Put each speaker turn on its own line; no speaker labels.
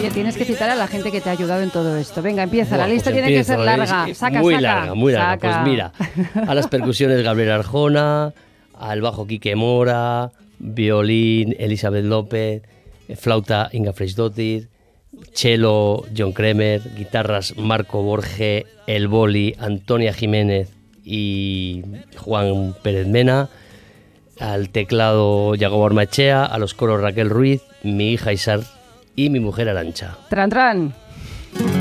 Oye, tienes que citar a la gente que te ha ayudado en todo esto. Venga, empieza, la lista
Pues
tiene que ser larga. Saca,
muy
saca.
larga, muy larga.
Saca.
Pues mira, a las percusiones Gabriel Arjona, al bajo Quique Mora, violín Elizabeth López, flauta Inga Freisdottir, cello John Kremer, guitarras Marco Borge, el boli Antonia Jiménez y Juan Pérez Mena, al teclado Yagoba Ormaechea, a los coros Raquel Ruiz, mi hija Isar y mi mujer Arantxa.
Tran, tran.